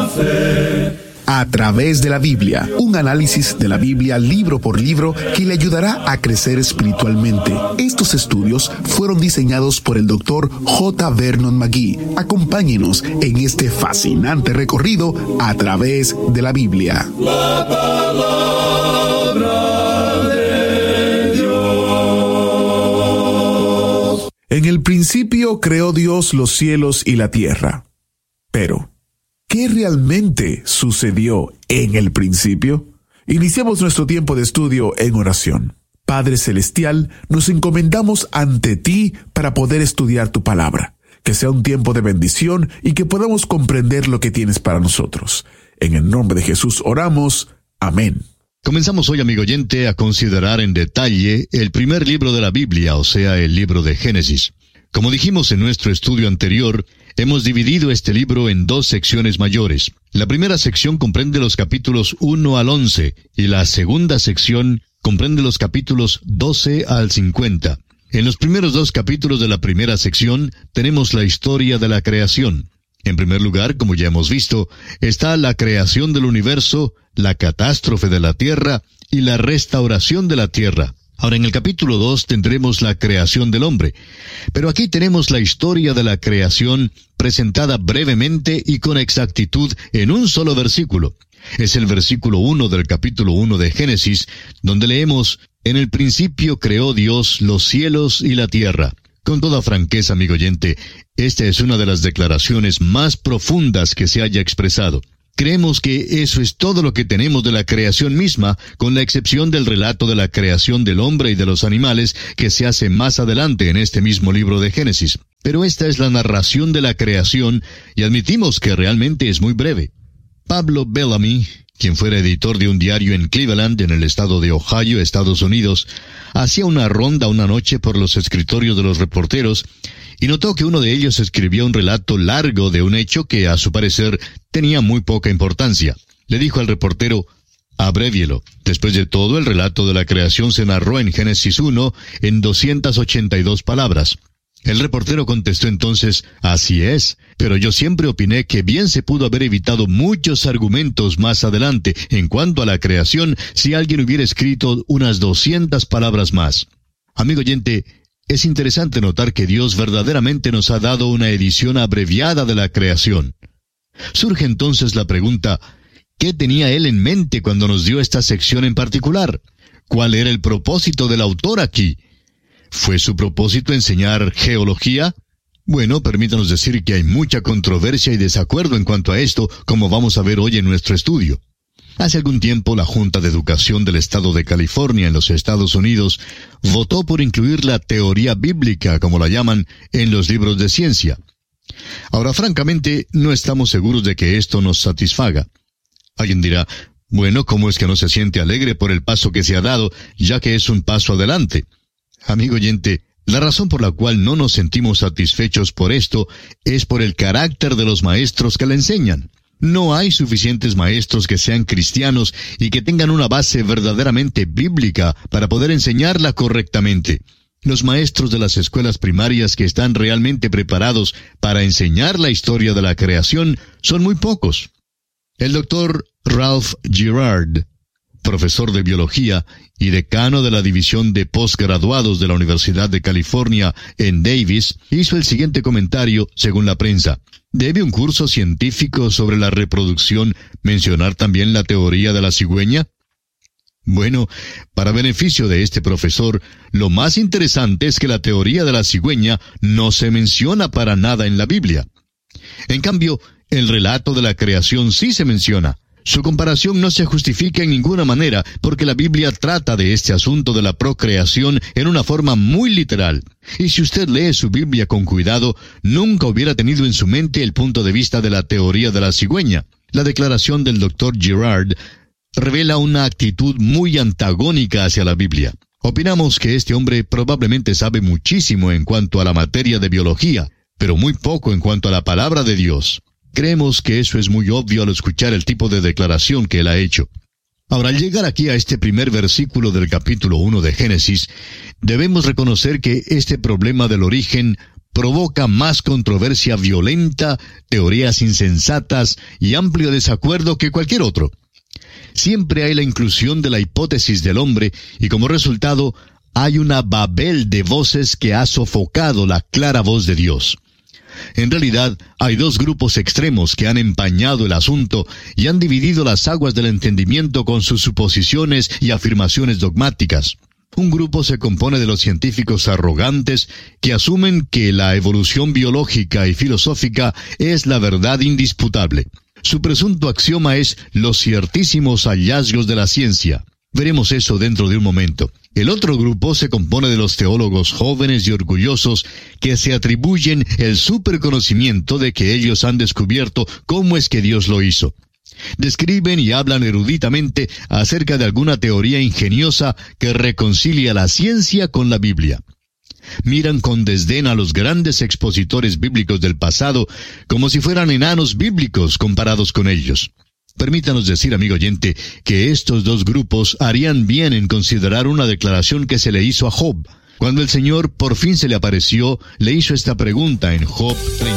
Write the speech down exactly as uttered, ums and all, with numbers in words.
A través de la Biblia, un análisis de la Biblia libro por libro que le ayudará a crecer espiritualmente. Estos estudios fueron diseñados por el doctor J. Vernon McGee. Acompáñenos en este fascinante recorrido a través de la Biblia. La palabra de Dios. En el principio creó Dios los cielos y la tierra. Pero, ¿qué realmente sucedió en el principio? Iniciamos nuestro tiempo de estudio en oración. Padre Celestial, nos encomendamos ante ti para poder estudiar tu palabra. Que sea un tiempo de bendición y que podamos comprender lo que tienes para nosotros. En el nombre de Jesús oramos. Amén. Comenzamos hoy, amigo oyente, a considerar en detalle el primer libro de la Biblia, o sea, el libro de Génesis. Como dijimos en nuestro estudio anterior, hemos dividido este libro en dos secciones mayores. La primera sección comprende los capítulos uno al once y la segunda sección comprende los capítulos doce al cincuenta. En los primeros dos capítulos de la primera sección tenemos la historia de la creación. En primer lugar, como ya hemos visto, está la creación del universo, la catástrofe de la tierra y la restauración de la tierra. Ahora, en el capítulo dos tendremos la creación del hombre, pero aquí tenemos la historia de la creación presentada brevemente y con exactitud en un solo versículo. Es el versículo uno del capítulo uno de Génesis, donde leemos: «En el principio creó Dios los cielos y la tierra». Con toda franqueza, amigo oyente, esta es una de las declaraciones más profundas que se haya expresado. Creemos que eso es todo lo que tenemos de la creación misma, con la excepción del relato de la creación del hombre y de los animales, que se hace más adelante en este mismo libro de Génesis. Pero esta es la narración de la creación, y admitimos que realmente es muy breve. Pablo Bellamy, quien fuera editor de un diario en Cleveland, en el estado de Ohio, Estados Unidos, hacía una ronda una noche por los escritorios de los reporteros, y notó que uno de ellos escribía un relato largo de un hecho que, a su parecer, tenía muy poca importancia. Le dijo al reportero: «Abrévielo». Después de todo, el relato de la creación se narró en Génesis uno en doscientas ochenta y dos palabras. El reportero contestó entonces: «Así es, pero yo siempre opiné que bien se pudo haber evitado muchos argumentos más adelante en cuanto a la creación si alguien hubiera escrito unas doscientas palabras más». Amigo oyente, es interesante notar que Dios verdaderamente nos ha dado una edición abreviada de la creación. Surge entonces la pregunta: ¿qué tenía Él en mente cuando nos dio esta sección en particular? ¿Cuál era el propósito del autor aquí? ¿Fue su propósito enseñar geología? Bueno, permítanos decir que hay mucha controversia y desacuerdo en cuanto a esto, como vamos a ver hoy en nuestro estudio. Hace algún tiempo, la Junta de Educación del Estado de California en los Estados Unidos votó por incluir la teoría bíblica, como la llaman, en los libros de ciencia. Ahora, francamente, no estamos seguros de que esto nos satisfaga. Alguien dirá: bueno, ¿cómo es que no se siente alegre por el paso que se ha dado, ya que es un paso adelante? Amigo oyente, la razón por la cual no nos sentimos satisfechos por esto es por el carácter de los maestros que la enseñan. No hay suficientes maestros que sean cristianos y que tengan una base verdaderamente bíblica para poder enseñarla correctamente. Los maestros de las escuelas primarias que están realmente preparados para enseñar la historia de la creación son muy pocos. El doctor Ralph Girard, profesor de biología y decano de la división de posgraduados de la Universidad de California en Davis, hizo el siguiente comentario según la prensa: ¿debe un curso científico sobre la reproducción mencionar también la teoría de la cigüeña? Bueno, para beneficio de este profesor, lo más interesante es que la teoría de la cigüeña no se menciona para nada en la Biblia. En cambio, el relato de la creación sí se menciona. Su comparación no se justifica en ninguna manera, porque la Biblia trata de este asunto de la procreación en una forma muy literal. Y si usted lee su Biblia con cuidado, nunca hubiera tenido en su mente el punto de vista de la teoría de la cigüeña. La declaración del doctor Girard revela una actitud muy antagónica hacia la Biblia. Opinamos que este hombre probablemente sabe muchísimo en cuanto a la materia de biología, pero muy poco en cuanto a la palabra de Dios. Creemos que eso es muy obvio al escuchar el tipo de declaración que él ha hecho. Ahora, al llegar aquí a este primer versículo del capítulo uno de Génesis, debemos reconocer que este problema del origen provoca más controversia violenta, teorías insensatas y amplio desacuerdo que cualquier otro. Siempre hay la inclusión de la hipótesis del hombre y como resultado hay una babel de voces que ha sofocado la clara voz de Dios. En realidad, hay dos grupos extremos que han empañado el asunto y han dividido las aguas del entendimiento con sus suposiciones y afirmaciones dogmáticas. Un grupo se compone de los científicos arrogantes que asumen que la evolución biológica y filosófica es la verdad indisputable. Su presunto axioma es los ciertísimos hallazgos de la ciencia. Veremos eso dentro de un momento. El otro grupo se compone de los teólogos jóvenes y orgullosos que se atribuyen el superconocimiento de que ellos han descubierto cómo es que Dios lo hizo. Describen y hablan eruditamente acerca de alguna teoría ingeniosa que reconcilia la ciencia con la Biblia. Miran con desdén a los grandes expositores bíblicos del pasado como si fueran enanos bíblicos comparados con ellos. Permítanos decir, amigo oyente, que estos dos grupos harían bien en considerar una declaración que se le hizo a Job. Cuando el Señor por fin se le apareció, le hizo esta pregunta en Job treinta.